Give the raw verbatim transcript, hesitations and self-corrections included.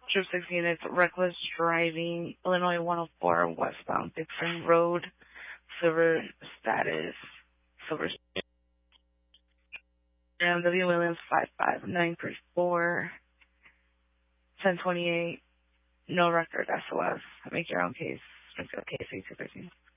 Troop six units, reckless driving, Illinois one oh four, westbound Dixon Road, silver status, silver. M W Williams five five nine three four, ten twenty-eight, no record, S O S. Make your own case. Springfield case eight two thirteen.